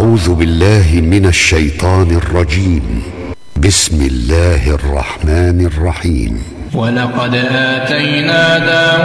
أعوذ بالله من الشيطان الرجيم. بسم الله الرحمن الرحيم. ولقد آتينا داود